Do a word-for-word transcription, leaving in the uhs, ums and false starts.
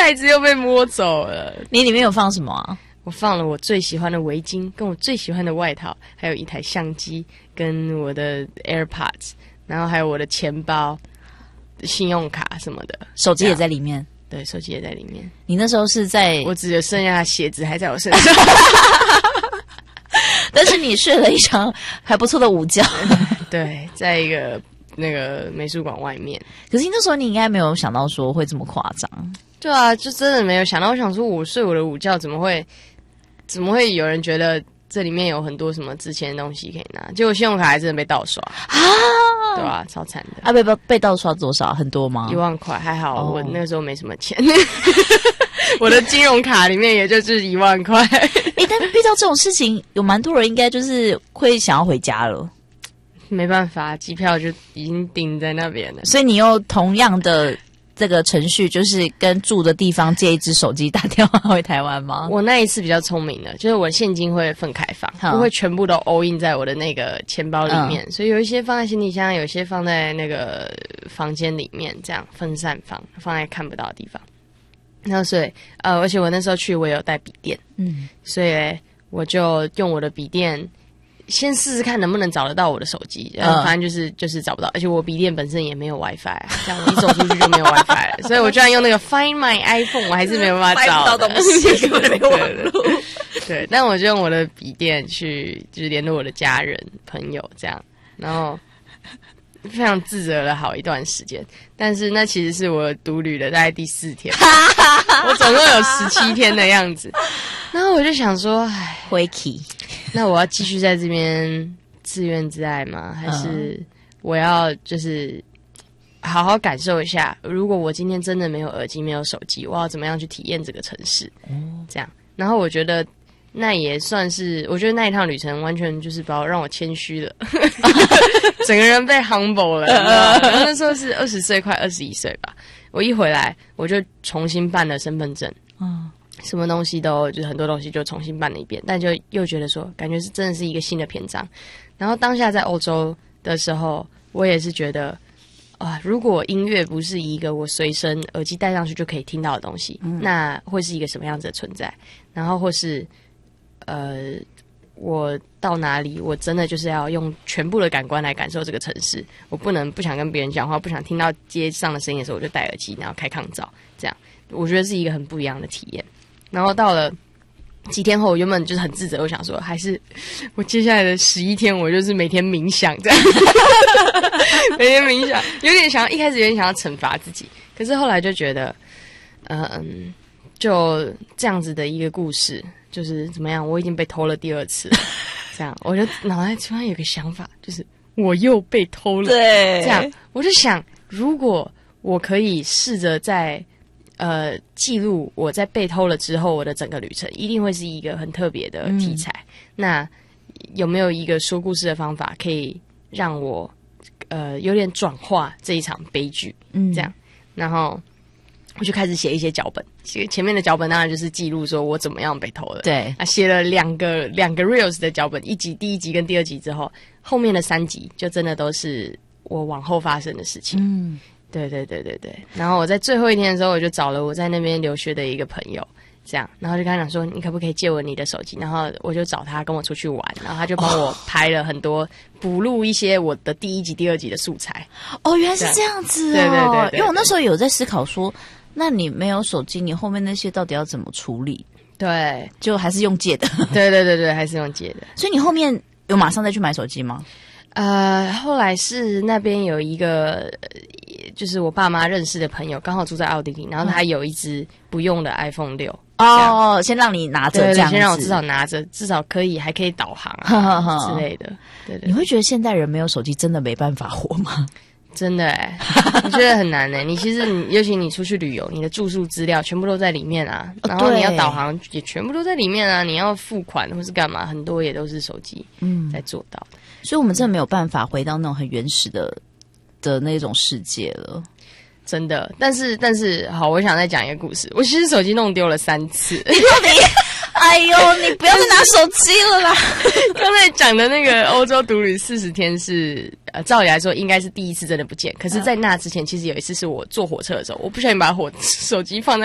袋子又被摸走了。 你里面有放什么啊？ 我放了我最喜欢的围巾，跟我最喜欢的外套，还有一台相机，跟我的 AirPods， 然后还有我的钱包、信用卡什么的， 手机也在里面。 对，手机也在里面。 你那时候是在…… 我只有剩下鞋子还在我身上， 但是你睡了一场还不错的午觉。 对，在一个那个美术馆外面。 可是那时候你应该没有想到说会这么夸张。 对啊，就真的没有想到。我想说，我睡我的午觉怎么会？怎么会有人觉得这里面有很多什么值钱的东西可以拿？结果信用卡还真的被盗刷啊！对啊，超惨的。 啊，被被被盗刷多少？很多吗？ 一万块，还好、哦、我那个时候没什么钱，我的金融卡里面也就是一万块。哎、 欸，但遇到这种事情，有蛮多人应该就是会想要回家了。 没办法，机票就已经订在那边了， 所以你又同样的。这个程序就是跟住的地方借一只手机打电话回台湾吗？ 我那一次比较聪明的，就是我现金会分开放，不会全部都 all in 在我的那个钱包里面、嗯，所以有一些放在行李箱，有一些放在那个房间里面，这样分散放，放在看不到的地方。然后所以呃，而且我那时候去我也有带笔电，嗯，所以我就用我的笔电。先试试看能不能找得到我的手机，然后反正就是就是找不到，而且我笔电本身也没有 WiFi， 这样我一走出去就没有 WiFi 了，所以我居然用那个 Find My iPhone， 我还是没有办法找到东西，根本没有网络。 对，但我就用我的笔电去就是联络我的家人朋友这样，然后非常自责了好一段时间，但是那其实是我独旅的大概第四天，我总共有十七天的样子，然后我就想说，唉， 回去。 那我要继续在这边自怨自艾吗？还是我要就是好好感受一下，如果我今天真的没有耳机、没有手机，我要怎么样去体验这个城市？嗯，这样。然后我觉得那也算是，我觉得那一趟旅程完全就是把我让我谦虚了，整个人被 humble 了。然后那时候是二十岁，快二十一岁吧。我一回来，我就重新办了身份证。嗯。什么东西都就是很多东西就重新办了一遍，但就又觉得说感觉是真的是一个新的篇章。然后当下在欧洲的时候，我也是觉得啊，如果音乐不是一个我随身耳机戴上去就可以听到的东西，嗯、那会是一个什么样子的存在？然后或是呃，我到哪里，我真的就是要用全部的感官来感受这个城市。我不能不想跟别人讲话，不想听到街上的声音的时候，我就戴耳机，然后开抗噪，这样我觉得是一个很不一样的体验。然后到了几天后，我原本就是很自责，我想说，还是我接下来的十一天，我就是每天冥想这样，每天冥想，有点想要一开始有点想要惩罚自己，可是后来就觉得，嗯，就这样子的一个故事，就是怎么样，我已经被偷了第二次了，这样，我就脑袋突然有个想法，就是我又被偷了， 对， 这样，我就想，如果我可以试着在。呃，记录我在被偷了之后，我的整个旅程一定会是一个很特别的题材。嗯、那有没有一个说故事的方法，可以让我呃有点转化这一场悲剧？嗯，这样，然后我就开始写一些脚本。前面的脚本当然就是记录说我怎么样被偷了。 对， 啊，写了两个两个 reels 的脚本，一集第一集跟第二集之后，后面的三集就真的都是我往后发生的事情。嗯。对对对对对，然后我在最后一天的时候，我就找了我在那边留学的一个朋友，这样，然后就跟他讲说，你可不可以借我你的手机？然后我就找他跟我出去玩，然后他就帮我拍了很多，补录一些我的第一集、第二集的素材。 哦，原来是这样子哦。 对对 对, 对, 对, 对， 因为我那时候有在思考说，那你没有手机，你后面那些到底要怎么处理？ 对， 就还是用借的。 对对对对，还是用借的。 所以你后面有马上再去买手机吗？ 呃，后来是那边有一个。就是我爸妈认识的朋友，刚好住在奥地利，然后他有一只不用的 iPhone 六哦，先让你拿着，这样子， 先让我至少拿着，至少可以还可以导航啊之类的。对对， 你会觉得现代人没有手机真的没办法活吗？ 真的哎、欸，我觉得很难哎、欸。你其实你，尤其你出去旅游，你的住宿资料全部都在里面啊，然后你要导航也全部都在里面啊，你要付款或是干嘛，很多也都是手机嗯在做到的。 所以我们真的没有办法回到那种很原始的。的那种世界了， 真的。但是，但是，好，我想再讲一个故事。我其实手机弄丢了三次。 你到底？哎呦，你不要再拿手机了啦！ 刚才讲的那个欧洲独旅四十天是，呃，照理来说应该是第一次真的不见。可是，在那之前，其实有一次是我坐火车的时候，我不小心把火手机放在。